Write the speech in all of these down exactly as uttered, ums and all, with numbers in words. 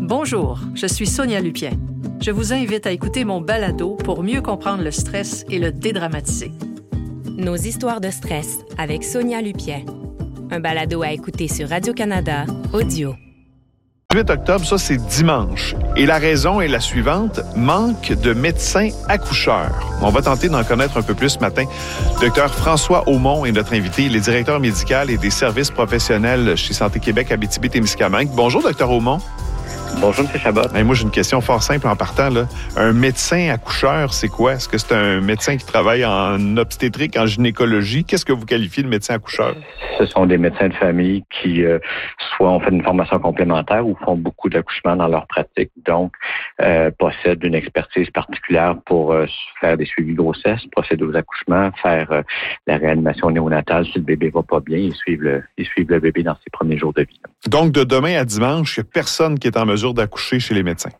Bonjour, je suis Sonia Lupien. Je vous invite à écouter mon balado pour mieux comprendre le stress et le dédramatiser. Nos histoires de stress avec Sonia Lupien. Un balado à écouter sur Radio-Canada Audio. Le huit octobre, ça, c'est dimanche. Et la raison est la suivante, manque de médecins accoucheurs. On va tenter d'en connaître un peu plus ce matin. Docteur François Aumont est notre invité. Il est directeur médical et des services professionnels chez Santé Québec Abitibi-Témiscamingue. Bonjour, Docteur Aumont. Bonjour, M. Chabot. Ben, moi, j'ai une question fort simple en partant, là. Un médecin accoucheur, c'est quoi? Est-ce que c'est un médecin qui travaille en obstétrique, en gynécologie? Qu'est-ce que vous qualifiez de médecin accoucheur? Ce sont des médecins de famille qui, euh, soit ont fait une formation complémentaire ou font beaucoup d'accouchements dans leur pratique, donc euh, possèdent une expertise particulière pour euh, faire des suivis de grossesse, procéder aux accouchements, faire euh, la réanimation néonatale si le bébé va pas bien, ils suivent le, ils suivent le bébé dans ses premiers jours de vie. Donc, de demain à dimanche, il n'y a personne qui est en mesure d'accoucher chez les médecins?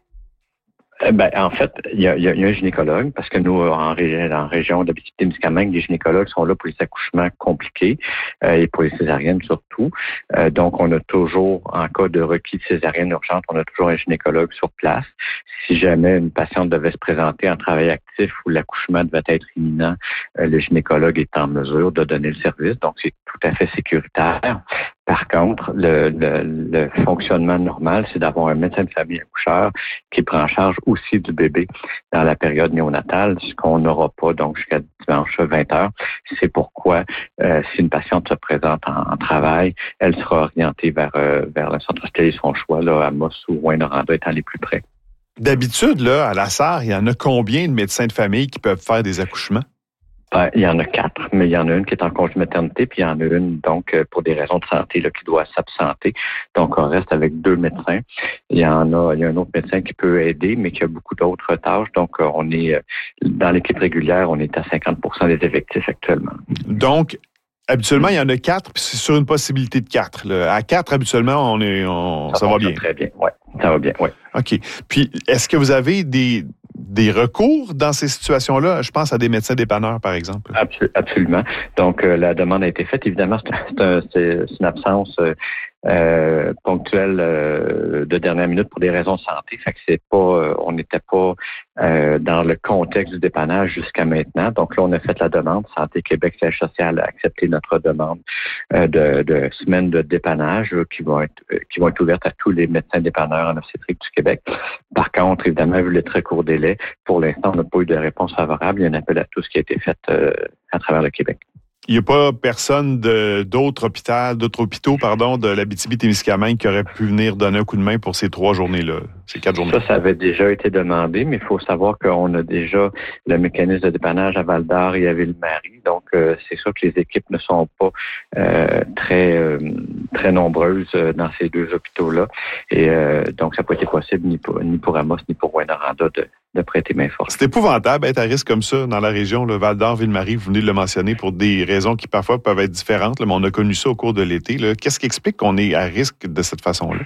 Ben, en fait, il y a, y a un gynécologue, parce que nous, en, ré, en région d'Abitibi-Témiscamingue, les gynécologues sont là pour les accouchements compliqués euh, et pour les césariennes surtout. Euh, donc, on a toujours, en cas de requis de césarienne urgente, on a toujours un gynécologue sur place. Si jamais une patiente devait se présenter en travail actif ou l'accouchement devait être imminent, euh, le gynécologue est en mesure de donner le service. Donc, c'est tout à fait sécuritaire. Par contre, le, le, le fonctionnement normal, c'est d'avoir un médecin de famille accoucheur qui prend en charge aussi du bébé dans la période néonatale, ce qu'on n'aura pas donc jusqu'à dimanche vingt heures. C'est pourquoi, euh, si une patiente se présente en, en travail, elle sera orientée vers, euh, vers le centre hospitalier de son choix, là, à Moss ou Rouyn-Noranda étant les plus près. D'habitude, là, à la Sarre, il y en a combien de médecins de famille qui peuvent faire des accouchements? Ben, il y en a quatre, mais il y en a une qui est en congé maternité, puis il y en a une, donc, pour des raisons de santé, là, qui doit s'absenter. Donc, on reste avec deux médecins. Il y en a, il y a un autre médecin qui peut aider, mais qui a beaucoup d'autres tâches. Donc, on est, dans l'équipe régulière, on est à cinquante pour cent des effectifs actuellement. Donc, habituellement, il y en a quatre, puis c'est sur une possibilité de quatre. Là. À quatre, habituellement, on est, on, ça, ça va bien. Très bien, oui. Ça va bien, oui. OK. Puis, est-ce que vous avez des, des recours dans ces situations-là? Je pense à des médecins dépanneurs, par exemple. Absol- absolument. Donc, euh, la demande a été faite. Évidemment, c'est, c'est, un, c'est, c'est une absence euh, euh, ponctuelle euh, de dernière minute pour des raisons de santé. Fait que c'est pas, euh, on n'était pas euh, dans le contexte du dépannage jusqu'à maintenant. Donc là, on a fait la demande. Santé Québec, Siège social a accepté notre demande euh, de, de semaine de dépannage là, qui vont être euh, qui vont être ouvertes à tous les médecins dépanneurs en obstétrique du Québec. Par contre, évidemment, vu les très courts délais, pour l'instant, on n'a pas eu de réponse favorable. Il y a un appel à tout ce qui a été fait euh, à travers le Québec. Il n'y a pas personne de, d'autres hôpitaux, d'autres hôpitaux, pardon, de l'Abitibi-Témiscamingue qui aurait pu venir donner un coup de main pour ces trois journées-là, ces quatre journées. Ça, ça avait déjà été demandé, mais il faut savoir qu'on a déjà le mécanisme de dépannage à Val-d'Or et à Ville-Marie. Donc, euh, c'est sûr que les équipes ne sont pas euh, très euh, très nombreuses dans ces deux hôpitaux-là. Et euh, donc, ça n'a pas été possible ni pour, ni pour Amos, ni pour Rouyn-Noranda de, de prêter main forte. C'est épouvantable d'être à risque comme ça dans la région, le Val-d'Or, Ville-Marie, vous venez de le mentionner, pour des raisons qui parfois peuvent être différentes, là, mais on a connu ça au cours de l'été. Là. Qu'est-ce qui explique qu'on est à risque de cette façon-là?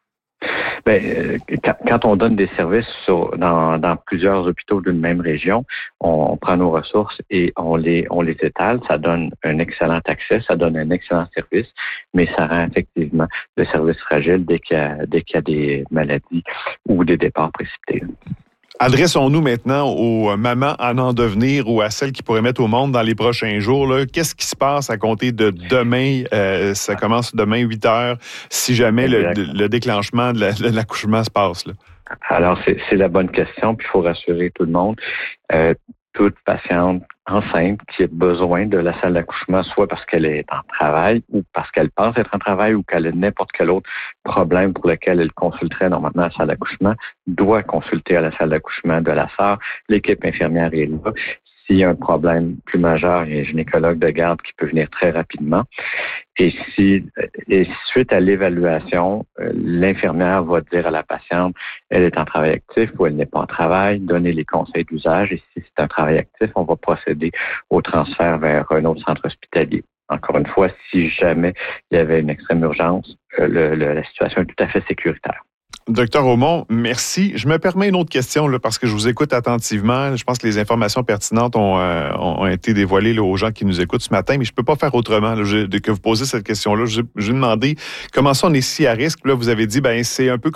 Bien, euh, quand, quand on donne des services sur, dans, dans plusieurs hôpitaux d'une même région, on, on prend nos ressources et on les, on les étale. Ça donne un excellent accès, ça donne un excellent service, mais ça rend effectivement le service fragile dès qu'il y a, dès qu'il y a des maladies ou des départs précipités. Adressons-nous maintenant aux mamans en en devenir ou à celles qui pourraient mettre au monde dans les prochains jours. Là. Qu'est-ce qui se passe à compter de demain? Euh, ça commence demain, huit heures, si jamais le, le déclenchement de, la, de l'accouchement se passe. Là. Alors, c'est, c'est la bonne question, puis il faut rassurer tout le monde. Euh, toute patiente enceinte qui a besoin de la salle d'accouchement, soit parce qu'elle est en travail ou parce qu'elle pense être en travail ou qu'elle a n'importe quel autre problème pour lequel elle consulterait normalement la salle d'accouchement, doit consulter à la salle d'accouchement de la S A R. L'équipe infirmière est là. S'il y a un problème plus majeur, il y a un gynécologue de garde qui peut venir très rapidement. Et si, et suite à l'évaluation, euh, l'infirmière va dire à la patiente, elle est en travail actif ou elle n'est pas en travail, donner les conseils d'usage. Et si c'est un travail actif, on va procéder au transfert vers un autre centre hospitalier. Encore une fois, si jamais il y avait une extrême urgence, euh, le, le, la situation est tout à fait sécuritaire. Docteur Aumont, merci. Je me permets une autre question là, parce que je vous écoute attentivement. Je pense que les informations pertinentes ont, euh, ont été dévoilées là, aux gens qui nous écoutent ce matin, mais je ne peux pas faire autrement là, je, de, que vous posez cette question-là. Je, je vais demander comment ça on est si à risque. Là, vous avez dit ben c'est un peu comme